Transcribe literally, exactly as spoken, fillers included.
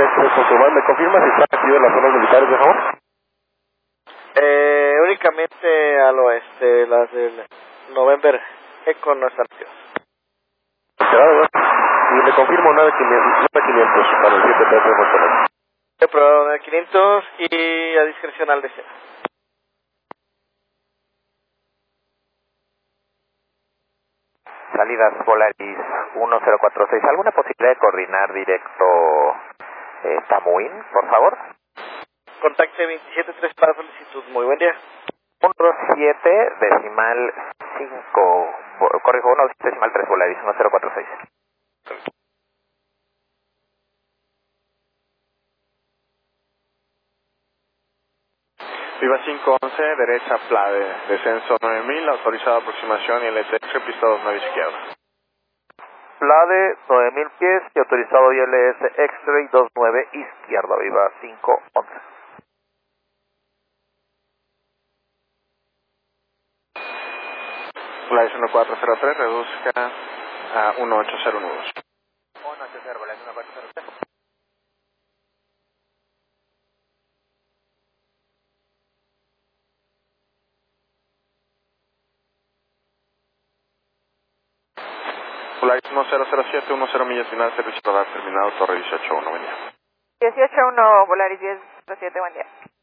derecho de confirmar. ¿Me confirma si está activo en las zonas militares, de favor? Eh, únicamente al oeste, las del November Eco no están activas. Y le confirmo nueve quinientos para el siete tres de Monterrey. He probado nueve quinientos y a discreción al deseo. Salidas Polaris uno cero cuatro seis. ¿Alguna posibilidad de coordinar directo eh, Tamuín, por favor? Contacte veintisiete tres para solicitud. Muy buen día. uno dos siete decimal cinco. Corrijo, uno dos siete decimal tres Polaris uno cero cuatro seis. Viva cinco once, derecha Plade, descenso nueve mil, autorizada aproximación y L T X, pista dos nueve izquierda. Plade, nueve mil pies y autorizado I L S X-Ray dos nueve izquierda, Viva cinco once. Polaris uno cuatro cero tres, reduzca a uno ocho cero nudos. uno ocho cero, Polaris uno cuatro cero tres. Polaris uno cero cero siete, uno cero millas final, servicio radar terminado, torre dieciocho uno, buen día. dieciocho uno, Polaris diez cero siete, buen día.